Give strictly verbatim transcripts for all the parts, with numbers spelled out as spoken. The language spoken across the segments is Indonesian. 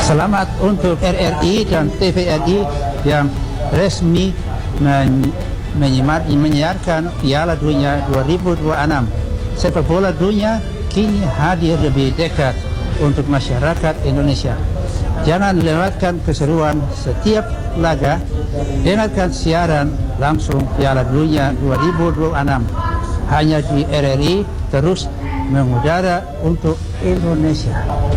Selamat untuk R R I dan T V R I yang resmi men- menyimar- menyiarkan Piala Dunia dua ribu dua puluh enam. Sepak bola dunia kini hadir lebih dekat untuk masyarakat Indonesia. Jangan lewatkan keseruan setiap laga. Dengarkan siaran langsung Piala Dunia dua ribu dua puluh enam hanya di R R I, terus mengudara untuk Indonesia.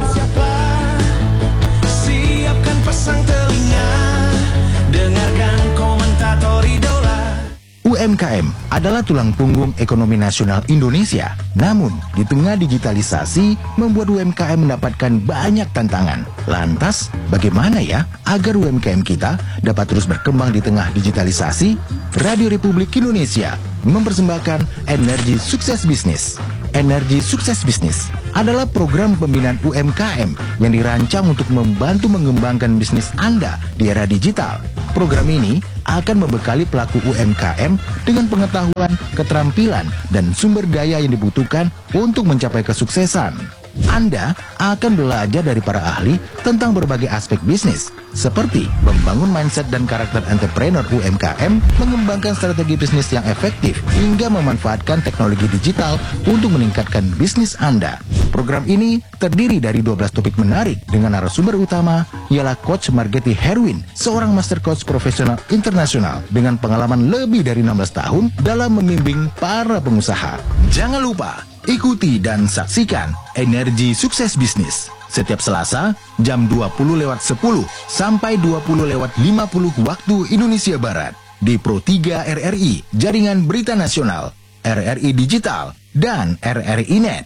Siapkan pasang telinga, dengarkan komentator idola. U M K M adalah tulang punggung ekonomi nasional Indonesia. Namun, di tengah digitalisasi, membuat U M K M mendapatkan banyak tantangan. Lantas, bagaimana ya agar U M K M kita dapat terus berkembang di tengah digitalisasi? Radio Republik Indonesia mempersembahkan Energi Sukses Bisnis. Energi Sukses Bisnis adalah program pembinaan U M K M yang dirancang untuk membantu mengembangkan bisnis Anda di era digital. Program ini akan membekali pelaku U M K M dengan pengetahuan, keterampilan, dan sumber daya yang dibutuhkan untuk mencapai kesuksesan. Anda akan belajar dari para ahli tentang berbagai aspek bisnis, seperti membangun mindset dan karakter entrepreneur U M K M, mengembangkan strategi bisnis yang efektif, hingga memanfaatkan teknologi digital untuk meningkatkan bisnis Anda. Program ini terdiri dari dua belas topik menarik dengan narasumber utama ialah Coach Margeti Herwin, seorang master coach profesional internasional dengan pengalaman lebih dari enam belas tahun dalam membimbing para pengusaha. Jangan lupa ikuti dan saksikan Energi Sukses Bisnis setiap Selasa jam dua puluh lewat sepuluh sampai dua puluh lewat lima puluh waktu Indonesia Barat di Pro tiga R R I, Jaringan Berita Nasional, R R I Digital, dan R R I Net.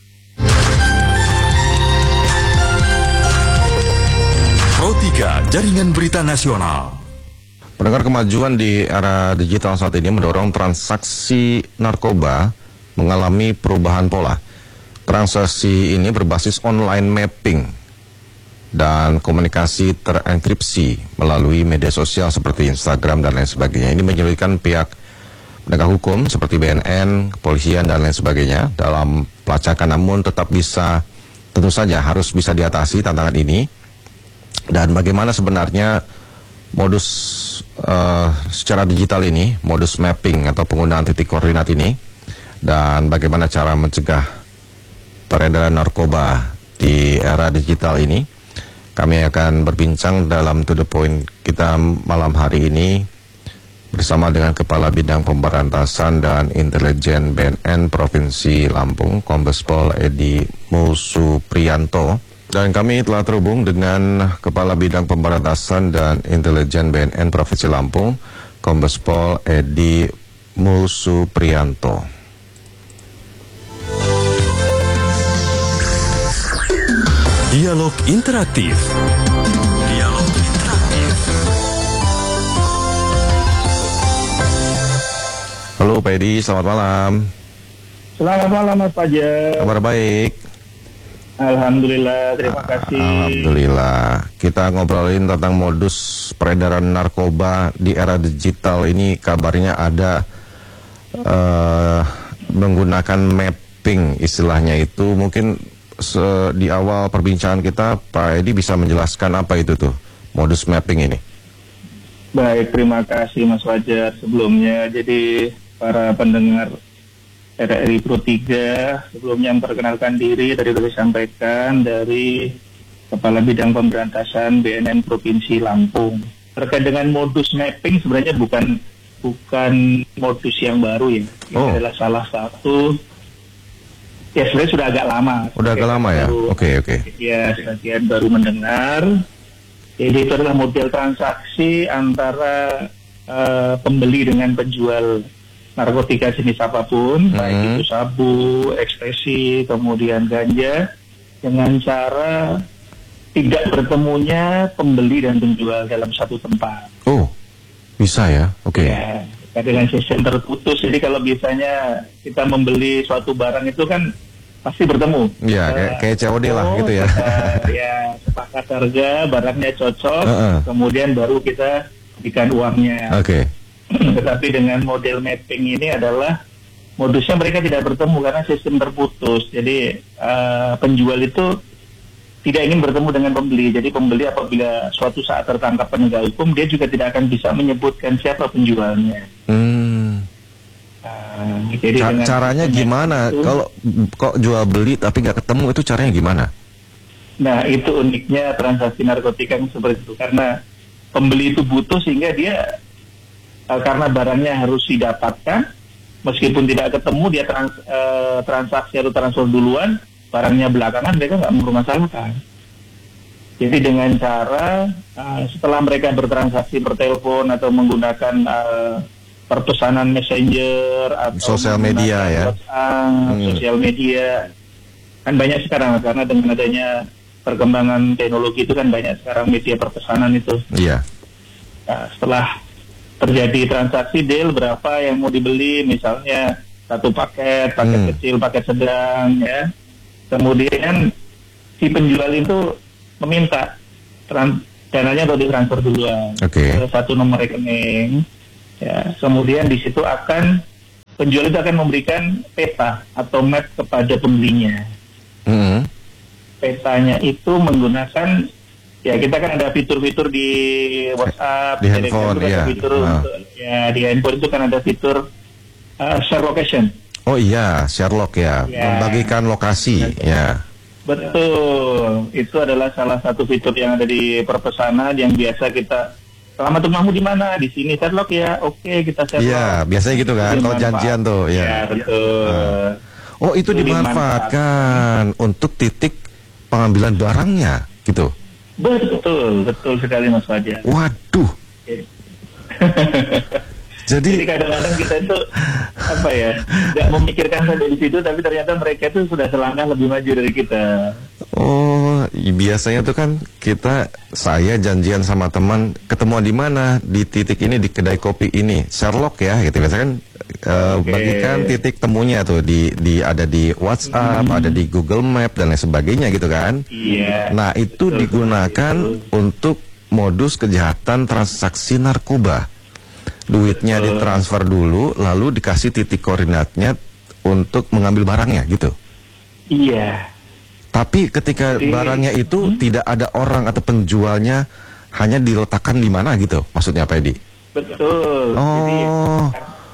Pro tiga, Jaringan Berita Nasional. Pendengar, kemajuan di era digital saat ini mendorong transaksi narkoba mengalami perubahan pola. Transaksi ini berbasis online mapping dan komunikasi terenkripsi melalui media sosial seperti Instagram dan lain sebagainya. Ini menyulitkan pihak penegak hukum seperti B N N, kepolisian dan lain sebagainya dalam pelacakan, namun tetap bisa, tentu saja harus bisa diatasi tantangan ini. Dan bagaimana sebenarnya modus uh, secara digital ini, modus mapping atau penggunaan titik koordinat ini, dan bagaimana cara mencegah peredaran narkoba di era digital ini. Kami akan berbincang dalam To The Point kita malam hari ini bersama dengan Kepala Bidang Pemberantasan dan Intelijen B N N Provinsi Lampung, Kombes Pol Edi Musupriyanto. Dan kami telah terhubung dengan Kepala Bidang Pemberantasan dan Intelijen B N N Provinsi Lampung, Kombes Pol Edi Musupriyanto. Dialog interaktif. Dialog interaktif. Halo Pak Edi, selamat malam. Selamat malam Mas Fajar. Kabar baik? Alhamdulillah, terima kasih. Alhamdulillah. Kita ngobrolin tentang modus peredaran narkoba di era digital ini. Kabarnya ada uh, menggunakan mapping, istilahnya itu. Mungkin se- di awal perbincangan kita Pak Edi bisa menjelaskan apa itu tuh modus mapping ini. Baik, terima kasih Mas Fajar sebelumnya. Jadi para pendengar R R I Pro tiga, sebelumnya memperkenalkan diri, tadi sudah disampaikan dari Kepala Bidang Pemberantasan B N N Provinsi Lampung. Terkait dengan modus mapping, sebenarnya bukan bukan modus yang baru ya. Ini Oh. adalah salah satu, ya sebenarnya sudah agak lama. Udah agak lama ya? Baru- Oke, oke. Ya, sebagian baru mendengar. Jadi itu adalah model transaksi antara uh, pembeli dengan penjual narkotika jenis apapun, Hmm. baik itu sabu, ekstasi, kemudian ganja, dengan cara tidak bertemunya pembeli dan penjual dalam satu tempat. Oh, bisa ya? Oke. Ya, dengan sistem terputus. Jadi kalau biasanya kita membeli suatu barang itu kan pasti bertemu. Iya, Kita kayak, kayak C O D lah ketemu, gitu ya. kita, ya, sepakat harga, barangnya cocok, Uh-uh. kemudian baru kita berikan uangnya. Oke. Tetapi dengan model mapping ini adalah modusnya mereka tidak bertemu karena sistem terputus. Jadi uh, penjual itu tidak ingin bertemu dengan pembeli. Jadi pembeli apabila suatu saat tertangkap penegak hukum, dia juga tidak akan bisa menyebutkan siapa penjualnya. Hmm. Nah, jadi Ca- dengan caranya gimana? itu, Kalau kok jual beli tapi nggak ketemu, itu caranya gimana? Nah, itu uniknya transaksi narkotika yang seperti itu, karena pembeli itu butuh sehingga dia uh, karena barangnya harus didapatkan, meskipun tidak ketemu dia trans, uh, transaksi atau transfer duluan, barangnya belakangan, mereka nggak mempermasalahkan. Jadi dengan cara uh, setelah mereka bertransaksi per telepon atau menggunakan uh, perpesanan messenger atau Sosial media ya, WhatsApp, hmm. sosial media, kan banyak sekarang karena dengan adanya perkembangan teknologi itu kan banyak sekarang media perpesanan itu. Iya. Nah, setelah terjadi transaksi deal berapa yang mau dibeli, misalnya satu paket, paket Hmm. kecil, paket sedang, ya. Kemudian si penjual itu meminta tran- dananya untuk ditransfer duluan Oke. ke satu nomor rekening. Ya, kemudian di situ akan penjual itu akan memberikan peta atau map kepada pembelinya. Hmm. Petanya itu menggunakan, ya kita kan ada fitur-fitur di WhatsApp, Di Telegram handphone, itu kan ada iya. fitur Nah. untuk, ya di handphone itu kan ada fitur uh, share location. Oh iya, Sherlock ya, Ya. membagikan lokasi ya. Betul, itu adalah salah satu fitur yang ada di perpesanan yang biasa kita, selamat rumahmu di mana? Di sini, Sherlock ya, oke kita Sherlock. Iya, biasanya gitu kan, Itu kalau dimanfaat- janjian tuh ya. Ya betul. Oh itu Itu dimanfaatkan untuk titik pengambilan barangnya gitu. Betul, betul sekali Mas Fajar. Waduh. Jadi Jadi kadang-kadang kita itu apa ya, nggak memikirkan sampai di situ, tapi ternyata mereka itu sudah selangkah lebih maju dari kita. oh i- biasanya tuh kan kita saya janjian sama teman ketemuan di mana, di titik ini, di kedai kopi ini, Sherlock ya gitu. Biasanya kan eh, Oke. bagikan titik temunya tuh di di ada di WhatsApp, ada di Google Map dan lain sebagainya gitu kan. Iya. Nah itu Betul, digunakan betul. untuk modus kejahatan transaksi narkoba. Duitnya Betul. ditransfer dulu, lalu dikasih titik koordinatnya untuk mengambil barangnya gitu. Iya. Tapi ketika Jadi- barangnya itu tidak ada orang atau penjualnya, hanya diletakkan di mana gitu, maksudnya Pak Edi? Betul. Jadi Oh,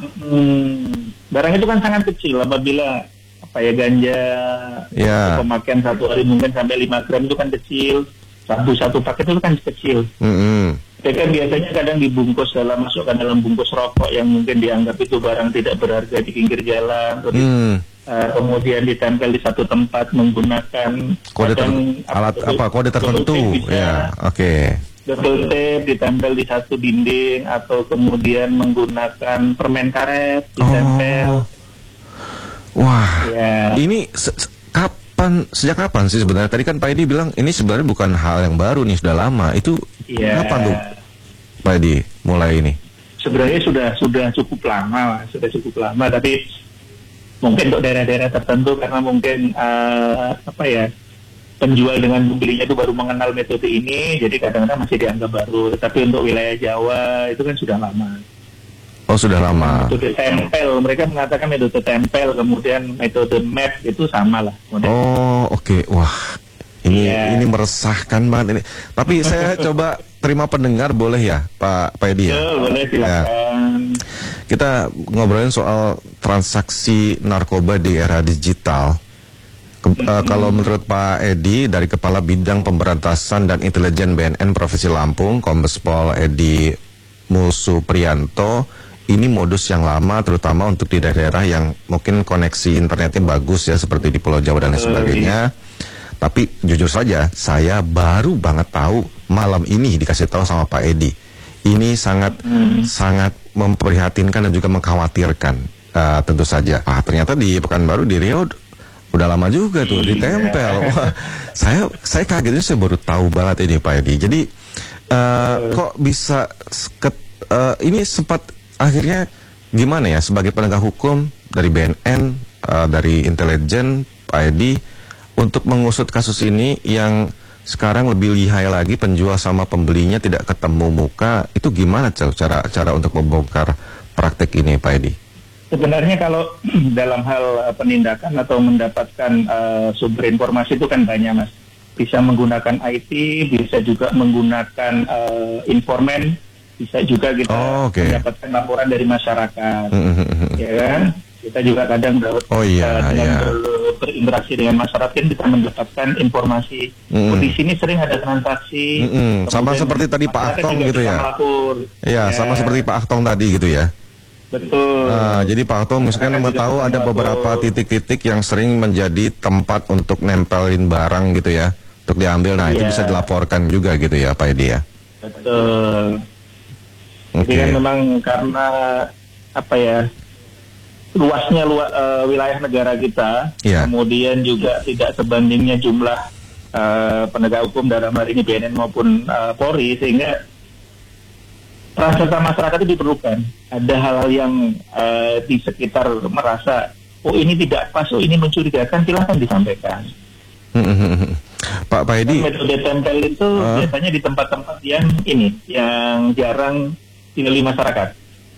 hmm, barang itu kan sangat kecil apabila apa ya, ganja Ya. pemakaian satu hari mungkin sampai lima gram itu kan kecil. Sabu satu paket itu kan kecil. mm-mm. Mereka biasanya kadang dibungkus dalam, masukkan dalam bungkus rokok yang mungkin dianggap itu barang tidak berharga di pinggir jalan. Terus Hmm. uh, kemudian ditempel di satu tempat menggunakan Kode ter- kadang alat double- apa? Kode double tertentu, tape bisa, ya. Oke. double tape ditempel di satu dinding, atau kemudian menggunakan permen karet ditempel. Oh. Wah. Ya. Ini se- se- kapan? Sejak kapan sih sebenarnya? Tadi kan Pak Edi bilang ini sebenarnya bukan hal yang baru nih, sudah lama. Itu Iya. kapan tuh Pak Edi mulai ini? Sebenarnya sudah sudah cukup lama, sudah cukup lama, tapi mungkin untuk daerah-daerah tertentu karena mungkin uh, apa ya, penjual dengan pembelinya itu baru mengenal metode ini, jadi kadang-kadang masih dianggap baru. Tapi untuk wilayah Jawa itu kan sudah lama. Oh sudah lama. Metode tempel, mereka mengatakan metode tempel, kemudian metode map itu sama lah. Kemudian, Oh oke, wah ini Iya. ini meresahkan banget ini. Tapi saya coba terima pendengar boleh ya Pak Pak Edi ya? Betul, boleh silakan. Kita ngobrolin soal transaksi narkoba di era digital. Ke- eh, kalau menurut Pak Edi dari Kepala Bidang Pemberantasan dan Intelijen B N N Provinsi Lampung, Kombes Pol Edi Musupriyanto, ini modus yang lama terutama untuk di daerah-daerah yang mungkin koneksi internetnya bagus ya seperti di Pulau Jawa dan lain sebagainya. Tapi jujur saja saya baru banget tahu malam ini dikasih tahu sama Pak Edi. Ini sangat sangat memprihatinkan dan juga mengkhawatirkan. Eh, tentu saja. Ah ternyata di Pekanbaru di Riau udah lama juga tuh ditempel. Wah, saya saya kagetnya saya baru tahu banget ini Pak Edi. Jadi eh, kok bisa ket- eh, ini sempat akhirnya gimana ya sebagai penegak hukum dari B N N, eh, dari intelijen Pak Edi untuk mengusut kasus ini yang sekarang lebih lihai lagi, penjual sama pembelinya tidak ketemu muka, itu gimana cara cara untuk membongkar praktek ini Pak Edi? Sebenarnya kalau dalam hal uh, penindakan atau mendapatkan uh, sumber informasi itu kan banyak, Mas. bisa menggunakan I T, bisa juga menggunakan uh, informan, bisa juga kita Oh, oke. mendapatkan laporan dari masyarakat, Mhm. ya kan? Kita juga kadang ber- Oh iya, uh, dengan iya. ber- berinteraksi dengan masyarakat kan kita mendapatkan informasi. Mm. Oh, di sini sering ada transaksi. Mm-mm. Sama kemudian seperti tadi Pak masyarakat Aktong juga gitu bisa ya? melapor. Ya, sama seperti Pak Aktong tadi gitu ya. Betul. Nah, jadi Pak Aktong misalkan Masyarakat mau juga tahu bisa ada melapor. beberapa titik-titik yang sering menjadi tempat untuk nempelin barang gitu ya, untuk diambil. Nah, itu Iya. bisa dilaporkan juga gitu ya, Pak Edi ya. Betul. Oke. Jadi kan memang karena apa ya, luasnya lua, eh, wilayah negara kita, Iya. kemudian juga tidak sebandingnya jumlah eh, penegak hukum dalam hal ini B N N maupun eh, Polri, sehingga peran serta masyarakat itu diperlukan. Ada hal-hal yang eh, di sekitar merasa, oh ini tidak pas, oh ini mencurigakan, silahkan disampaikan. Pak Pak Edi, Metode tempel itu Ah. biasanya di tempat-tempat yang ini, yang jarang dilalui masyarakat.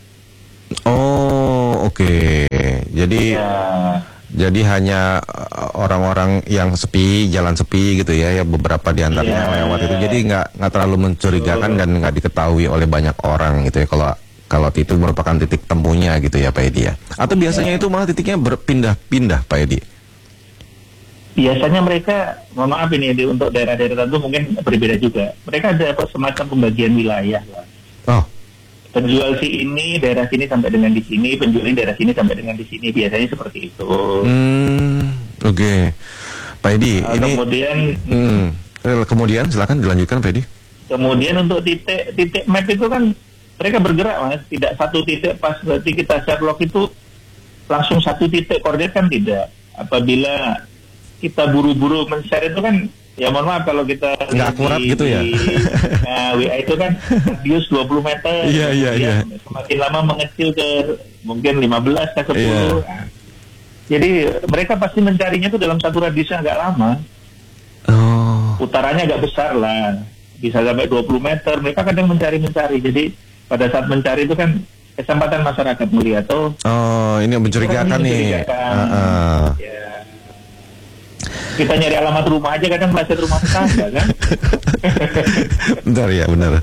oh oke, jadi Ya, jadi hanya uh, orang-orang yang sepi, jalan sepi gitu ya, ya beberapa di antaranya Iya. lewat itu, jadi nggak nggak terlalu mencurigakan dan nggak diketahui oleh banyak orang gitu ya, kalau kalau itu merupakan titik temunya gitu ya Pak Edi ya. Atau biasanya itu malah titiknya berpindah-pindah Pak Edi. biasanya mereka, mohon maaf ini di, untuk daerah-daerah tertentu mungkin berbeda juga. Mereka ada apa, semacam pembagian wilayah. Oh, Penjual si ini daerah sini sampai dengan di sini, penjual ini daerah sini sampai dengan di sini. Biasanya seperti itu. hmm, oke, Pak Edi. Nah, ini kemudian, hmm, eh, kemudian silakan dilanjutkan Pak Edi. kemudian untuk titik titik map itu kan mereka bergerak, Mas. Tidak satu titik pas berarti kita share log itu langsung satu titik koordinat, kan tidak. Apabila kita buru-buru men-share itu kan, ya mohon maaf kalau kita Nggak akurat di- gitu ya? di, nah, W A itu kan radius dua puluh meter. Iya, iya, kemudian iya. Semakin lama mengecil ke mungkin lima belas ke sepuluh. Iya. Nah, jadi mereka pasti mencarinya itu dalam satu radius yang agak lama. Oh, Putarannya agak besar lah. Bisa sampai dua puluh meter. Mereka kadang mencari-mencari. Jadi pada saat mencari itu kan kesempatan masyarakat melihat, oh, oh ini mencurigakan nih. mencurigakan. Ah, ah. Ya. Kita nyari alamat rumah aja kadang meleset rumah tetangga kan. Bentar ya, benar.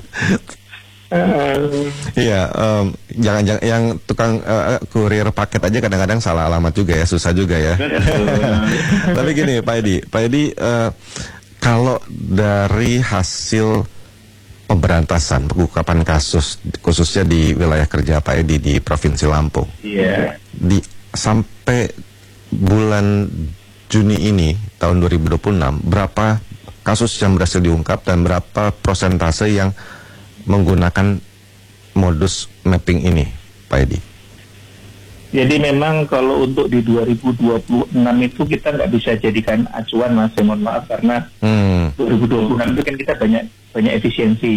Iya, em, jangan-jangan yang tukang eh, kurir paket aja kadang-kadang salah alamat juga ya, susah juga ya. Tapi gini, Pak Edi, Pak Edi, eh, kalau dari hasil pemberantasan, pengungkapan kasus, khususnya di wilayah kerja Pak Edi di Provinsi Lampung, Iya. di sampai bulan Juni ini tahun dua ribu dua puluh enam, berapa kasus yang berhasil diungkap dan berapa persentase yang menggunakan modus mapping ini, Pak Edi? Jadi memang kalau untuk di dua ribu dua puluh enam itu kita nggak bisa jadikan acuan, Mas. Saya mohon maaf karena Hmm. dua ribu dua puluh enam itu kan kita banyak banyak efisiensi.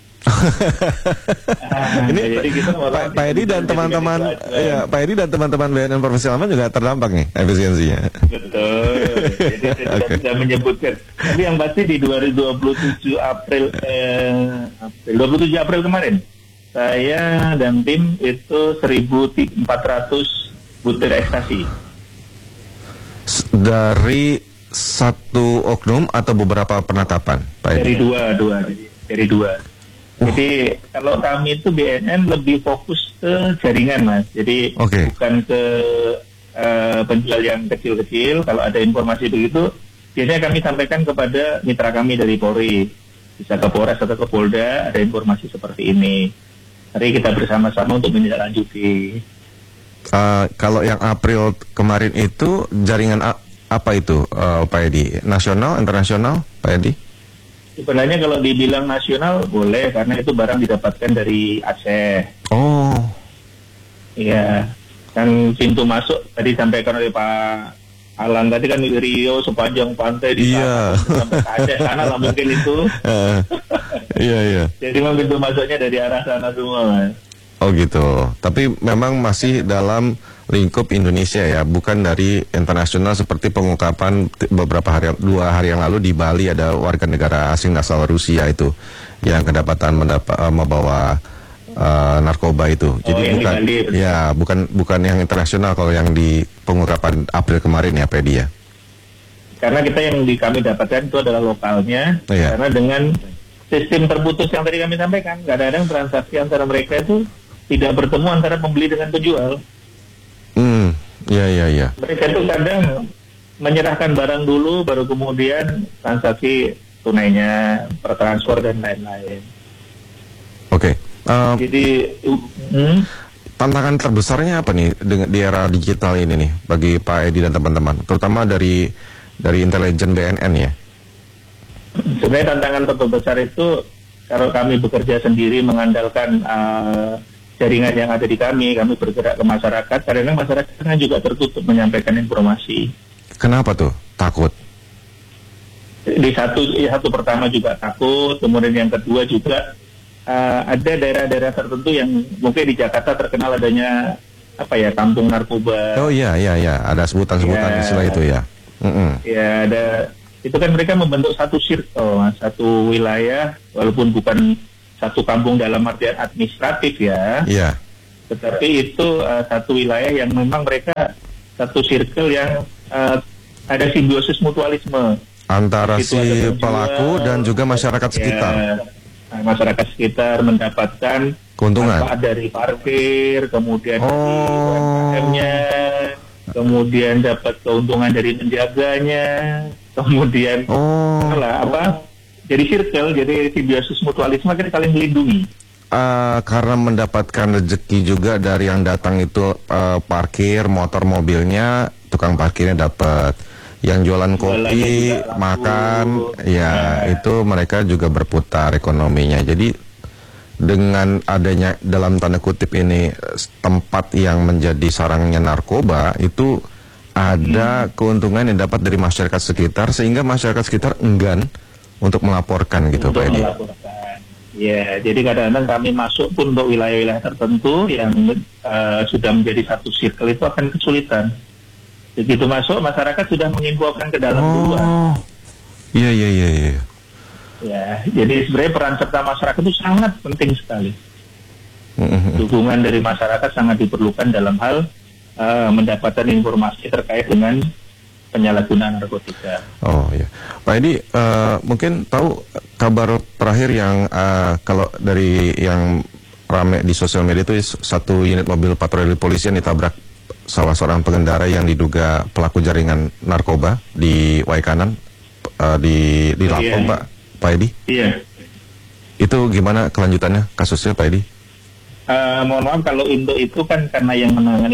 Ah, Ini jadi kita Pak, Pak Edi dan jadikan teman-teman, itu acuan. ya Pak Edi dan teman-teman B N N Provinsi Lampung juga terdampak nih efisiensinya. Betul. Jadi saya tidak Oke. bisa menyebutkan. Tapi yang pasti di dua ribu dua puluh tujuh April, eh, April dua puluh tujuh April kemarin, saya dan tim itu seribu empat ratus butir ekstasi. S- Dari satu oknum atau beberapa penangkapan, Pak Dari Edi? dua, dua, dari dua. Jadi kalau kami itu B N N lebih fokus ke jaringan, Mas. Jadi Oke. bukan ke eh, penjual yang kecil-kecil. Kalau ada informasi begitu, biasanya kami sampaikan kepada mitra kami dari Polri, bisa ke Polres atau ke Polda, ada informasi seperti ini. Mari kita bersama-sama untuk menindaklanjuti. Uh, kalau yang April kemarin itu jaringan a- apa itu, uh, Pak Edi? Nasional, internasional, Pak Edi? Sebenarnya kalau dibilang nasional boleh, karena itu barang didapatkan dari Aceh. Oh, Iya, kan pintu masuk tadi sampaikan oleh Pak Alan tadi kan Rio sepanjang pantai di Iya. sana sampai ke Aceh sana lah mungkin itu. uh, iya iya. Jadi memang pintu masuknya dari arah sana semua, Mas. Oh gitu. Tapi memang masih dalam lingkup Indonesia ya, bukan dari internasional seperti pengungkapan t- beberapa hari dua hari yang lalu di Bali ada warga negara asing asal Rusia itu yang kedapatan mendapat uh, membawa uh, narkoba itu. Jadi yang di bukan Bali, betul. ya, bukan bukan yang internasional kalau yang di pengungkapan April kemarin ya, Pak Edi ya. karena kita yang di kami dapatkan itu adalah lokalnya, Iya. karena dengan sistem terputus yang tadi kami sampaikan, kadang-kadang transaksi antara mereka itu tidak bertemu antara pembeli dengan penjual. Hmm, ya ya ya. Mereka itu kadang menyerahkan barang dulu, baru kemudian transaksi tunainya, pertransfer dan lain-lain. Oke. Eh, Jadi, hmm, tantangan terbesarnya apa nih dengan di era digital ini nih bagi Pak Edi dan teman-teman, terutama dari dari intelijen B N N ya? sebenarnya tantangan terbesar itu kalau kami bekerja sendiri mengandalkan uh, jaringan yang ada di kami, kami bergerak ke masyarakat, karena masyarakat kan juga tertutup menyampaikan informasi. Kenapa tuh? Takut? Di satu, ya, satu pertama juga takut, kemudian yang kedua juga uh, ada daerah-daerah tertentu yang mungkin di Jakarta terkenal adanya apa ya, kampung narkoba. Oh iya iya iya, ada sebutan-sebutan Ya. istilah itu ya. Mm-mm. Ya ada, itu kan mereka membentuk satu circle, satu wilayah, walaupun bukan satu kampung dalam artian administratif ya, Iya. tetapi itu uh, satu wilayah yang memang mereka satu circle yang uh, ada simbiosis mutualisme Antara Di situ si ada penjual, pelaku dan juga masyarakat ya, sekitar. nah, masyarakat sekitar mendapatkan Keuntungan. manfaat dari parkir, kemudian dari Oh. U M K M-nya, kemudian dapat keuntungan dari menjaganya, kemudian Oh. lah apa? Jadi circle, jadi simbiosis mutualisme kan saling melindungi. Eh, karena mendapatkan rezeki juga dari yang datang itu eh, parkir motor mobilnya, tukang parkirnya dapat, yang jualan kopi, Jualannya juga laku. makan, ya Nah. itu mereka juga berputar ekonominya. Jadi dengan adanya dalam tanda kutip ini tempat yang menjadi sarangnya narkoba, itu ada keuntungan yang dapat dari masyarakat sekitar, sehingga masyarakat sekitar enggan untuk melaporkan gitu, Untuk Pak Edi. melaporkan. Ya, jadi kadang-kadang kami masuk pun untuk wilayah-wilayah tertentu yang uh, sudah menjadi satu circle itu akan kesulitan. Begitu masuk, masyarakat sudah menginfokan ke dalam duluan. Oh, iya iya iya iya. Ya, jadi sebenarnya peran serta masyarakat itu sangat penting sekali. Mm-mm. Dukungan dari masyarakat sangat diperlukan dalam hal uh, mendapatkan informasi terkait dengan penyalahgunaan narkotika. Oh iya, Pak Edi, eh, mungkin tahu kabar terakhir yang eh, kalau dari yang rame di sosial media itu satu unit mobil patroli polisi yang ditabrak salah seorang pengendara yang diduga pelaku jaringan narkoba di Waikanan, eh, di di Lampung, Iya. Pak Pak Edi. Iya. Itu gimana kelanjutannya kasusnya, Pak Edi? Uh, mohon maaf kalau untuk itu kan karena yang menangani